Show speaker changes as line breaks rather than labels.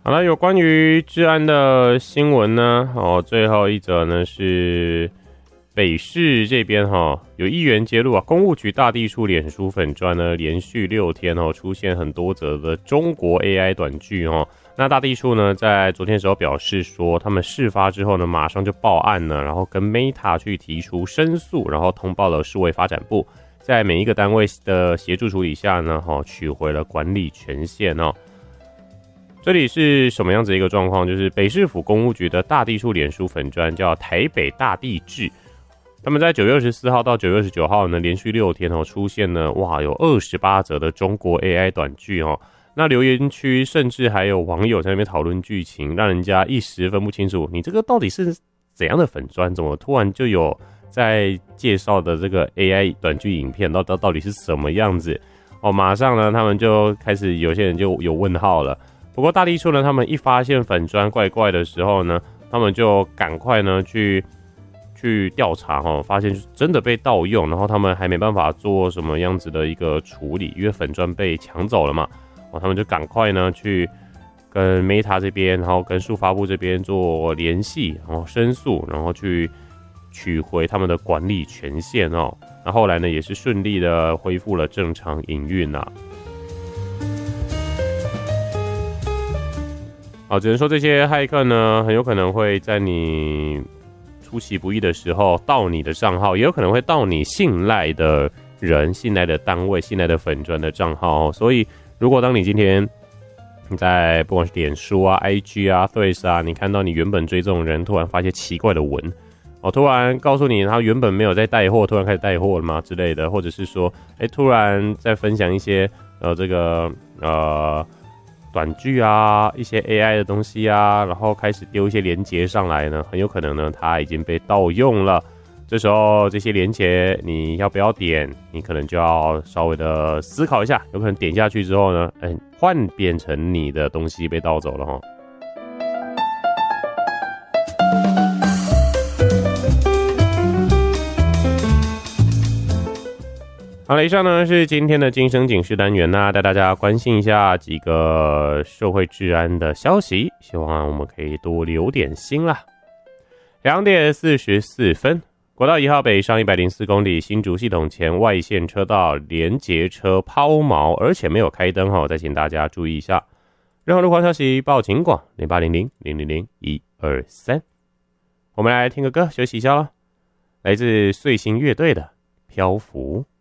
好了，有关于治安的新闻呢，最后一则呢是北市这边有议员揭露啊，公务局大地处脸书粉专呢连续6天出现很多则的中国 AI 短剧那大地处呢在昨天的时候表示说，他们事发之后呢马上就报案了，然后跟 Meta 去提出申诉，然后通报了数位发展部，在每一个单位的协助处理下呢取回了管理权限这里是什么样子的一个状况？就是北市府公务局的大地处脸书粉专叫台北大地志，他们在9月24号到9月29号呢，连续6天出现了有28则的中国 AI 短剧那留言区甚至还有网友在那边讨论剧情，让人家一时分不清楚，你这个到底是怎样的粉专？怎么突然就有在介绍的这个 AI 短剧影片，到底是什么样子？马上呢，他们就开始有些人就有问号了。不过大地处呢，他们一发现粉专怪怪的时候呢，他们就赶快呢去调查发现真的被盗用，然后他们还没办法做什么样子的一个处理，因为粉专被抢走了嘛，他们就赶快呢去跟 Meta 这边，然后跟数发部这边做联系，然后申诉，然后去取回他们的管理权限那后来呢也是顺利的恢复了正常营运只能说这些骇客呢，很有可能会在你出其不意的时候盗你的账号，也有可能会盗你信赖的人、信赖的单位、信赖的粉专的账号所以，如果当你今天你在不管是脸书啊、IG 啊、Threads 啊，你看到你原本追踪的人突然发一些奇怪的文，突然告诉你他原本没有在带货，突然开始带货了吗之类的，或者是说，突然在分享一些短剧啊，一些 AI 的东西啊，然后开始丢一些连结上来呢，很有可能呢，它已经被盗用了。这时候这些连结你要不要点？你可能就要稍微的思考一下，有可能点下去之后呢，换变成你的东西被盗走了好了，以上呢是今天的今生警示单元带大家关心一下几个社会治安的消息，希望我们可以多留点心啦。2点44分，国道1号北上104公里新竹系统前外线车道连结车抛锚，而且没有开灯再请大家注意一下。任何路况消息报警广0800-000-123。我们来听个歌休息一下咯，来自碎星乐队的漂浮。